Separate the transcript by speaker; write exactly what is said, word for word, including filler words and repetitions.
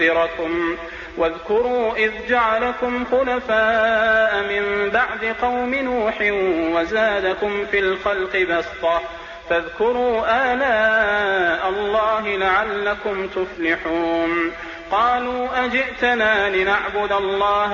Speaker 1: واذكروا إذ جعلكم خلفاء من بعد قوم نوح وزادكم في الخلق بسطة فاذكروا آلاء الله لعلكم تفلحون. قالوا أجئتنا لنعبد الله